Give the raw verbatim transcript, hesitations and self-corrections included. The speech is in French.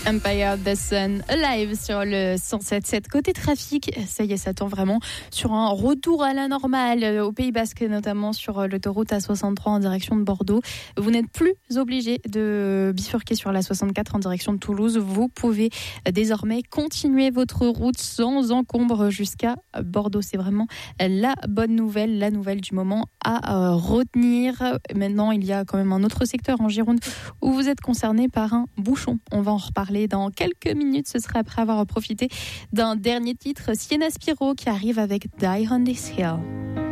Empire of the Sun live sur le cent sept sept. Côté trafic, ça y est, ça tend vraiment sur un retour à la normale au Pays Basque, notamment sur l'autoroute A soixante-trois en direction de Bordeaux. Vous n'êtes plus obligé de bifurquer sur la soixante-quatre en direction de Toulouse. Vous pouvez désormais continuer votre route sans encombre jusqu'à Bordeaux. C'est vraiment la bonne nouvelle, la nouvelle du moment à retenir. Maintenant, il y a quand même un autre secteur en Gironde où vous êtes concerné par un bouchon. On va en reparler dans quelques minutes. Ce sera après avoir profité d'un dernier titre, Sienna Spiro qui arrive avec Die on This Hill.